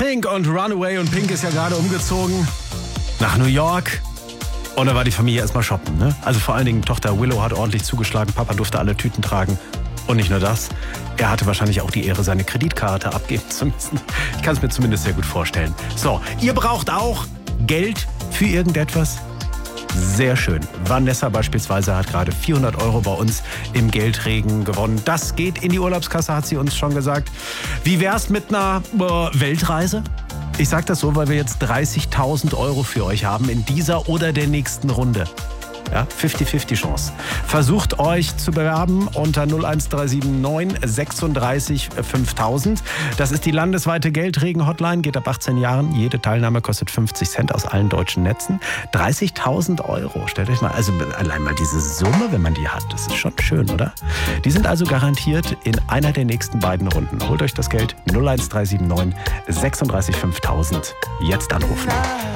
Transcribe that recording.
Pink und Runaway. Und Pink ist ja gerade umgezogen nach New York. Und da war die Familie erstmal shoppen, ne? Also vor allen Dingen Tochter Willow hat ordentlich zugeschlagen. Papa durfte alle Tüten tragen. Und nicht nur das, er hatte wahrscheinlich auch die Ehre, seine Kreditkarte abgeben zu müssen. Ich kann es mir zumindest sehr gut vorstellen. So, ihr braucht auch Geld für irgendetwas? Sehr schön. Vanessa beispielsweise hat gerade 400 € bei uns im Geldregen gewonnen. Das geht in die Urlaubskasse, hat sie uns schon gesagt. Wie wär's mit einer Weltreise? Ich sag das so, weil wir jetzt 30.000 € für euch haben in dieser oder der nächsten Runde. Ja, 50-50 Chance. Versucht euch zu bewerben unter 01379 36 5000. Das ist die landesweite Geldregen-Hotline, geht ab 18 Jahren. Jede Teilnahme kostet 50 Cent aus allen deutschen Netzen. 30.000 €. Stellt euch mal, also allein mal diese Summe, wenn man die hat, das ist schon schön, oder? Die sind also garantiert in einer der nächsten beiden Runden. Holt euch das Geld 01379 36 5000. Jetzt anrufen.